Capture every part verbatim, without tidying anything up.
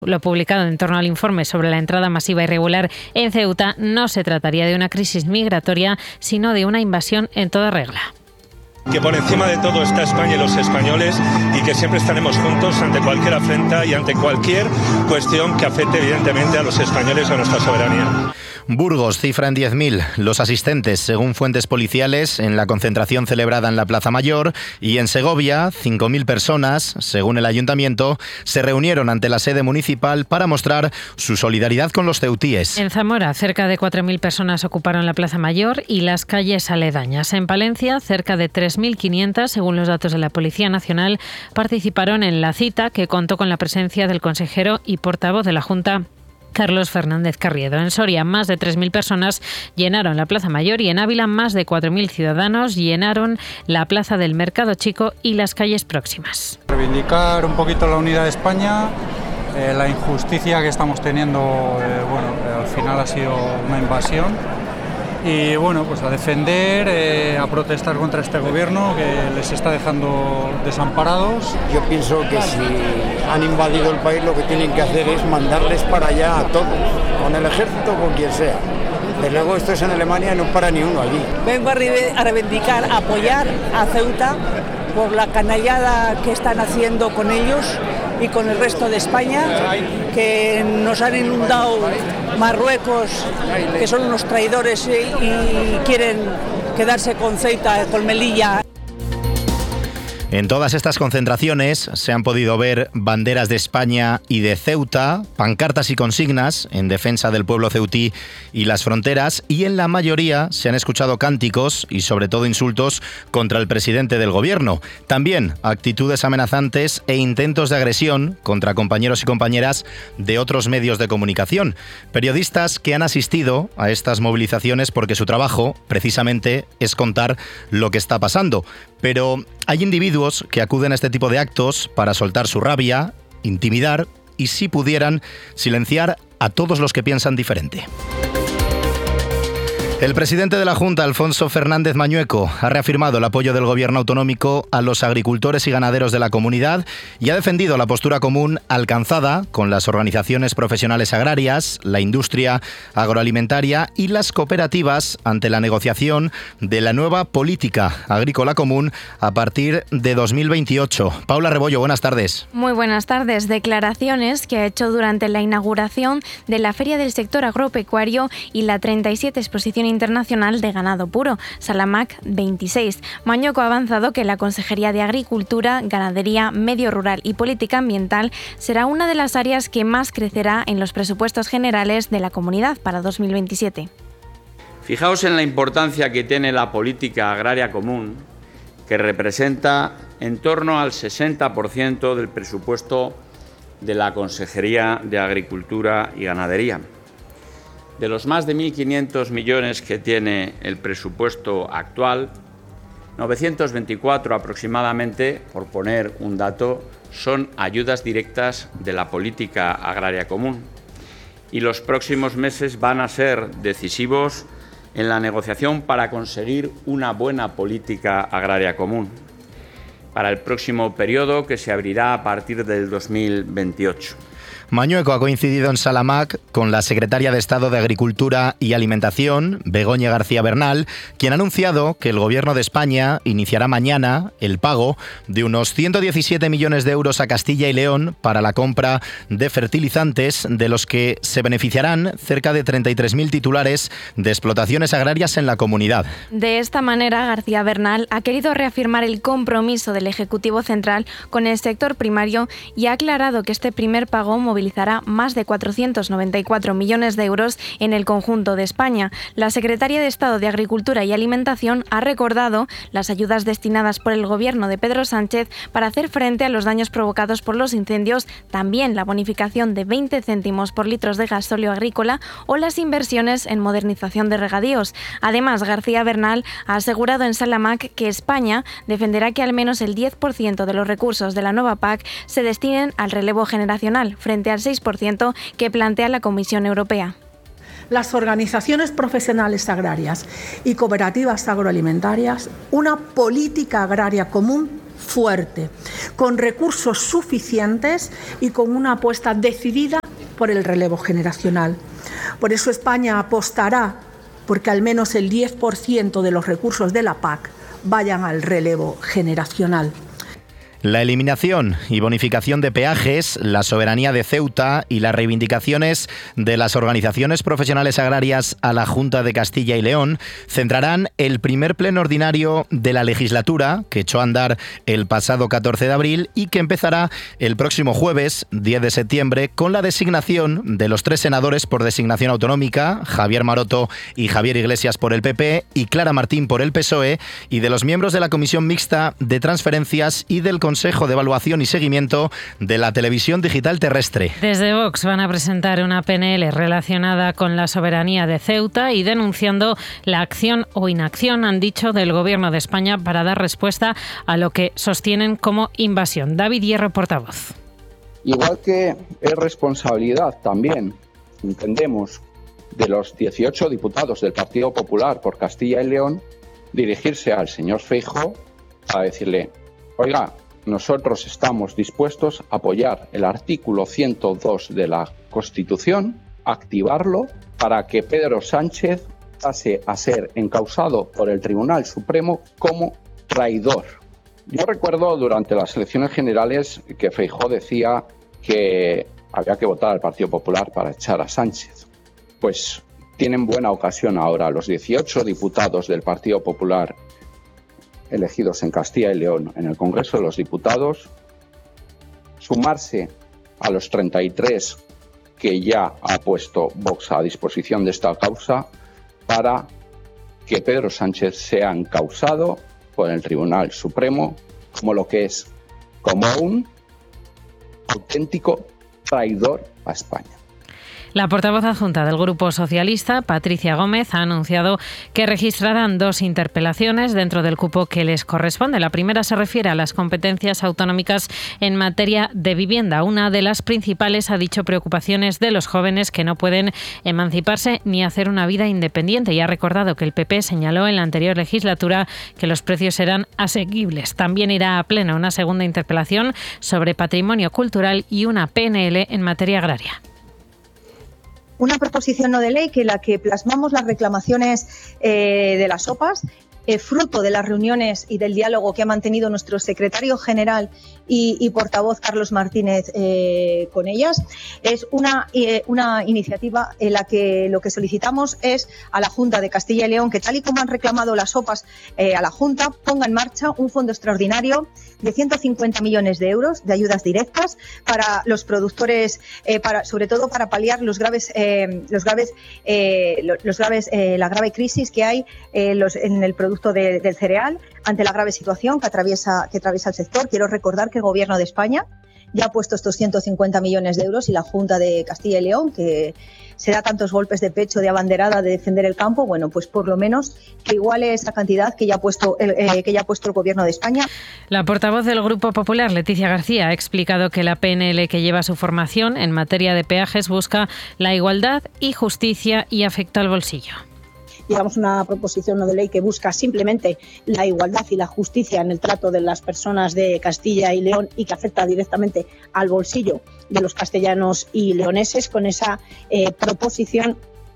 Lo publicado en torno al informe sobre la entrada masiva irregular en Ceuta no se trataría de una crisis migratoria, sino de una invasión en toda regla. Que por encima de todo está España y los españoles y que siempre estaremos juntos ante cualquier afrenta y ante cualquier cuestión que afecte evidentemente a los españoles o a nuestra soberanía. Burgos cifra en diez mil los asistentes, según fuentes policiales, en la concentración celebrada en la Plaza Mayor, y en Segovia, cinco mil personas, según el ayuntamiento, se reunieron ante la sede municipal para mostrar su solidaridad con los ceutíes. En Zamora, cerca de cuatro mil personas ocuparon la Plaza Mayor y las calles aledañas. En Palencia, cerca de tres mil quinientas, según los datos de la Policía Nacional, participaron en la cita, que contó con la presencia del consejero y portavoz de la Junta, Carlos Fernández Carriedo. En Soria, más de tres mil personas llenaron la Plaza Mayor y en Ávila, más de cuatro mil ciudadanos llenaron la Plaza del Mercado Chico y las calles próximas. Reivindicar un poquito la unidad de España, eh, la injusticia que estamos teniendo, eh, bueno, eh, al final ha sido una invasión. Y bueno, pues a defender, eh, a protestar contra este gobierno que les está dejando desamparados. Yo pienso que si han invadido el país lo que tienen que hacer es mandarles para allá a todos, con el ejército o con quien sea. Desde luego esto es en Alemania y no para ni uno allí. Vengo a reivindicar, a apoyar a Ceuta por la canallada que están haciendo con ellos y con el resto de España, que nos han inundado Marruecos, que son unos traidores y, y quieren quedarse con Ceuta, con Melilla. En todas estas concentraciones se han podido ver banderas de España y de Ceuta, pancartas y consignas en defensa del pueblo ceutí y las fronteras, y en la mayoría se han escuchado cánticos y sobre todo insultos contra el presidente del gobierno. También actitudes amenazantes e intentos de agresión contra compañeros y compañeras de otros medios de comunicación. Periodistas que han asistido a estas movilizaciones porque su trabajo, precisamente, es contar lo que está pasando. Pero hay individuos que acuden a este tipo de actos para soltar su rabia, intimidar y, si pudieran, silenciar a todos los que piensan diferente. El presidente de la Junta, Alfonso Fernández Mañueco, ha reafirmado el apoyo del gobierno autonómico a los agricultores y ganaderos de la comunidad y ha defendido la postura común alcanzada con las organizaciones profesionales agrarias, la industria agroalimentaria y las cooperativas ante la negociación de la nueva política agrícola común a partir de dos mil veintiocho. Paula Rebollo, buenas tardes. Muy buenas tardes. Declaraciones que ha hecho durante la inauguración de la Feria del Sector Agropecuario y la treinta y siete Exposición Internacional de Ganado Puro, Salamac veintiséis. Mañueco ha avanzado que la Consejería de Agricultura, Ganadería, Medio Rural y Política Ambiental será una de las áreas que más crecerá en los presupuestos generales de la comunidad para dos mil veintisiete. Fijaos en la importancia que tiene la política agraria común, que representa en torno al sesenta por ciento del presupuesto de la Consejería de Agricultura y Ganadería. De los más de mil quinientos millones que tiene el presupuesto actual, novecientos veinticuatro aproximadamente, por poner un dato, son ayudas directas de la política agraria común. Y los próximos meses van a ser decisivos en la negociación para conseguir una buena política agraria común para el próximo periodo, que se abrirá a partir del dos mil veintiocho. Mañueco ha coincidido en Salamac con la secretaria de Estado de Agricultura y Alimentación, Begoña García Bernal, quien ha anunciado que el Gobierno de España iniciará mañana el pago de unos ciento diecisiete millones de euros a Castilla y León para la compra de fertilizantes, de los que se beneficiarán cerca de treinta y tres mil titulares de explotaciones agrarias en la comunidad. De esta manera, García Bernal ha querido reafirmar el compromiso del Ejecutivo Central con el sector primario y ha aclarado que este primer pago movilizará más de cuatrocientos noventa y cuatro millones de euros en el conjunto de España. La secretaria de Estado de Agricultura y Alimentación ha recordado las ayudas destinadas por el gobierno de Pedro Sánchez para hacer frente a los daños provocados por los incendios, también la bonificación de veinte céntimos por litros de gasóleo agrícola o las inversiones en modernización de regadíos. Además, García Bernal ha asegurado en Salamac que España defenderá que al menos el diez por ciento de los recursos de la nueva P A C se destinen al relevo generacional, frente al seis por ciento que plantea la Comisión Europea. Las organizaciones profesionales agrarias y cooperativas agroalimentarias, una política agraria común fuerte, con recursos suficientes y con una apuesta decidida por el relevo generacional. Por eso España apostará porque al menos el diez por ciento de los recursos de la P A C vayan al relevo generacional. La eliminación y bonificación de peajes, la soberanía de Ceuta y las reivindicaciones de las organizaciones profesionales agrarias a la Junta de Castilla y León centrarán el primer pleno ordinario de la legislatura que echó a andar el pasado catorce de abril y que empezará el próximo jueves, diez de septiembre, con la designación de los tres senadores por designación autonómica, Javier Maroto y Javier Iglesias por el P P y Clara Martín por el P S O E, y de los miembros de la Comisión Mixta de Transferencias y del Consejo de Evaluación y Seguimiento de la Televisión Digital Terrestre. Desde Vox van a presentar una P N L relacionada con la soberanía de Ceuta y denunciando la acción o inacción, han dicho, del Gobierno de España para dar respuesta a lo que sostienen como invasión. David Hierro, portavoz. Igual que es responsabilidad también, entendemos, de los dieciocho diputados del Partido Popular por Castilla y León, dirigirse al señor Feijóo a decirle: oiga, nosotros estamos dispuestos a apoyar el artículo ciento dos de la Constitución, activarlo para que Pedro Sánchez pase a ser encausado por el Tribunal Supremo como traidor. Yo recuerdo durante las elecciones generales que Feijóo decía que había que votar al Partido Popular para echar a Sánchez. Pues tienen buena ocasión ahora los dieciocho diputados del Partido Popular elegidos en Castilla y León en el Congreso de los Diputados, sumarse a los treinta y tres que ya ha puesto Vox a disposición de esta causa para que Pedro Sánchez sea encausado por el Tribunal Supremo como lo que es, como un auténtico traidor a España. La portavoz adjunta del Grupo Socialista, Patricia Gómez, ha anunciado que registrarán dos interpelaciones dentro del cupo que les corresponde. La primera se refiere a las competencias autonómicas en materia de vivienda. Una de las principales, ha dicho, preocupaciones de los jóvenes que no pueden emanciparse ni hacer una vida independiente, y ha recordado que el P P señaló en la anterior legislatura que los precios eran asequibles. También irá a pleno una segunda interpelación sobre patrimonio cultural y una P N L en materia agraria. Una proposición no de ley que la que plasmamos las reclamaciones eh, de las O P As, eh, fruto de las reuniones y del diálogo que ha mantenido nuestro secretario general y, y portavoz Carlos Martínez eh, con ellas. Es una, eh, una iniciativa en la que lo que solicitamos es a la Junta de Castilla y León que, tal y como han reclamado las O P As eh, a la Junta, ponga en marcha un fondo extraordinario de ciento cincuenta millones de euros de ayudas directas para los productores, eh, para, sobre todo para paliar los graves, eh, los graves, eh, los graves, eh, la grave crisis que hay eh, los, en el producto de, del cereal, ante la grave situación que atraviesa, que atraviesa el sector. Quiero recordar que el Gobierno de España ya ha puesto estos ciento cincuenta millones de euros y la Junta de Castilla y León, que se da tantos golpes de pecho de abanderada de defender el campo, bueno, pues por lo menos que iguale esa cantidad que ya ha puesto el, eh, que ya ha puesto el Gobierno de España. La portavoz del Grupo Popular, Leticia García, ha explicado que la P N L que lleva su formación en materia de peajes busca la igualdad y justicia y afecta al bolsillo. Llevamos una proposición no de ley que busca simplemente la igualdad y la justicia en el trato de las personas de Castilla y León y que afecta directamente al bolsillo de los castellanos y leoneses, con esa eh, proposición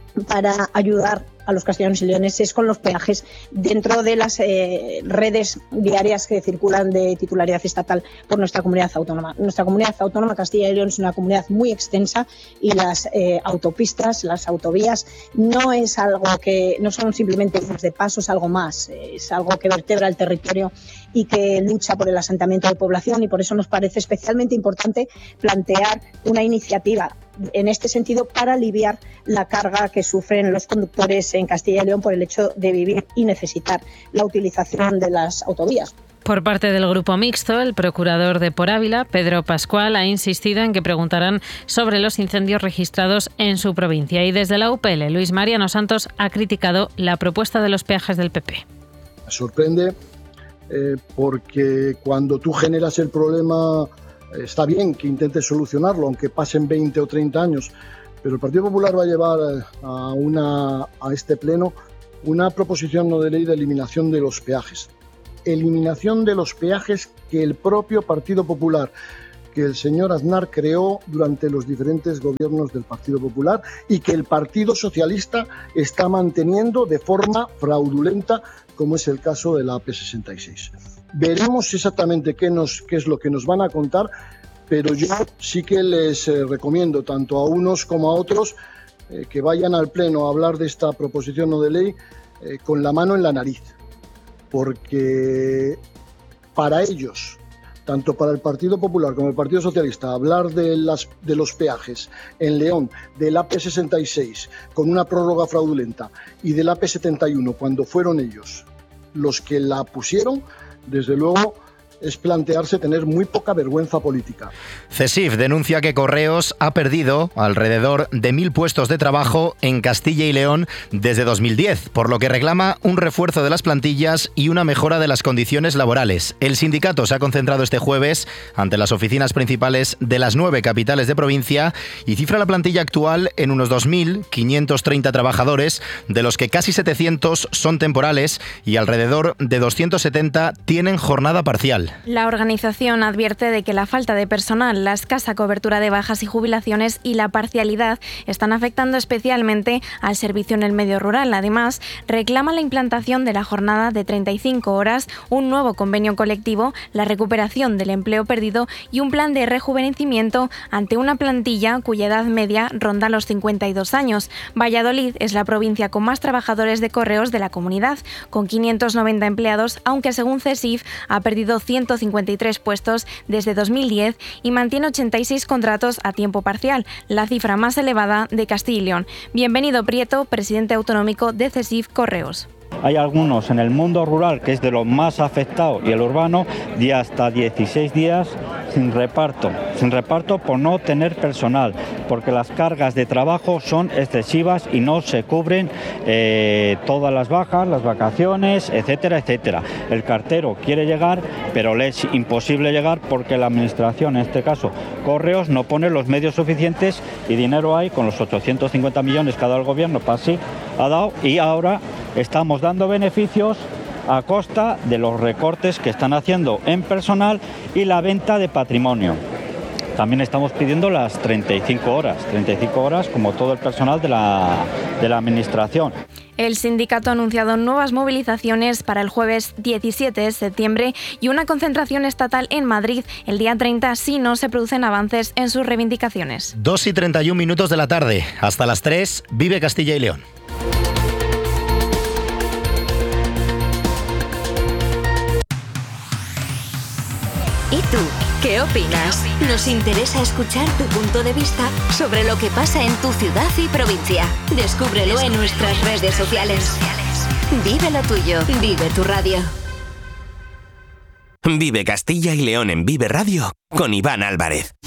para ayudar a los castellanos y leoneses con los peajes dentro de las eh, redes viarias que circulan de titularidad estatal por nuestra comunidad autónoma. Nuestra comunidad autónoma, Castilla y León, es una comunidad muy extensa y las eh, autopistas, las autovías, no es algo que, no son simplemente vías de paso, es algo más, es algo que vertebra el territorio y que lucha por el asentamiento de población, y por eso nos parece especialmente importante plantear una iniciativa en este sentido para aliviar la carga que sufren los conductores en Castilla y León por el hecho de vivir y necesitar la utilización de las autovías. Por parte del Grupo Mixto, el procurador de Por Ávila, Pedro Pascual, ha insistido en que preguntarán sobre los incendios registrados en su provincia. Y desde la U P L, Luis Mariano Santos ha criticado la propuesta de los peajes del P P. Me sorprende eh, porque cuando tú generas el problema, está bien que intentes solucionarlo, aunque pasen veinte o treinta años, pero el Partido Popular va a llevar a, una, a este pleno una proposición no de ley de eliminación de los peajes. eliminación de los peajes que el propio Partido Popular, que el señor Aznar creó durante los diferentes gobiernos del Partido Popular y que el Partido Socialista está manteniendo de forma fraudulenta, como es el caso de la A P sesenta y seis. Veremos exactamente qué, nos, qué es lo que nos van a contar, pero yo sí que les eh, recomiendo, tanto a unos como a otros, eh, que vayan al Pleno a hablar de esta proposición no de ley eh, con la mano en la nariz, porque para ellos, tanto para el Partido Popular como el Partido Socialista, hablar de, las, de los peajes en León, del A P sesenta y seis con una prórroga fraudulenta y del A P setenta y uno cuando fueron ellos los que la pusieron, desde luego es plantearse tener muy poca vergüenza política. CESIF denuncia que Correos ha perdido alrededor de mil puestos de trabajo en Castilla y León desde dos mil diez, por lo que reclama un refuerzo de las plantillas y una mejora de las condiciones laborales. El sindicato se ha concentrado este jueves ante las oficinas principales de las nueve capitales de provincia y cifra la plantilla actual en unos dos mil quinientos treinta trabajadores, de los que casi setecientos son temporales y alrededor de doscientos setenta tienen jornada parcial. La organización advierte de que la falta de personal, la escasa cobertura de bajas y jubilaciones y la parcialidad están afectando especialmente al servicio en el medio rural. Además, reclama la implantación de la jornada de treinta y cinco horas, un nuevo convenio colectivo, la recuperación del empleo perdido y un plan de rejuvenecimiento ante una plantilla cuya edad media ronda los cincuenta y dos años. Valladolid es la provincia con más trabajadores de correos de la comunidad, con quinientos noventa empleados, aunque según CESIF ha perdido ciento cincuenta y tres puestos desde dos mil diez y mantiene ochenta y seis contratos a tiempo parcial, la cifra más elevada de Castilla y León. Bienvenido Prieto, presidente autonómico de CESIF Correos. Hay algunos en el mundo rural, que es de los más afectados, y el urbano, de hasta dieciséis días sin reparto. Sin reparto por no tener personal, porque las cargas de trabajo son excesivas y no se cubren eh, todas las bajas, las vacaciones, etcétera, etcétera. El cartero quiere llegar, pero le es imposible llegar porque la administración, en este caso Correos, no pone los medios suficientes y dinero hay con los ochocientos cincuenta millones que ha dado el gobierno, para sí ha dado, y ahora estamos dando beneficios a costa de los recortes que están haciendo en personal y la venta de patrimonio. También estamos pidiendo las treinta y cinco horas, treinta y cinco horas como todo el personal de la, de la administración. El sindicato ha anunciado nuevas movilizaciones para el jueves diecisiete de septiembre y una concentración estatal en Madrid el día treinta si no se producen avances en sus reivindicaciones. dos y treinta y un minutos de la tarde. Hasta las tres, vive Castilla y León. ¿Y tú? ¿Qué opinas? Nos interesa escuchar tu punto de vista sobre lo que pasa en tu ciudad y provincia. Descúbrelo en nuestras redes sociales. Vive lo tuyo, vive tu radio. Vive Castilla y León en Vive Radio con Iván Álvarez.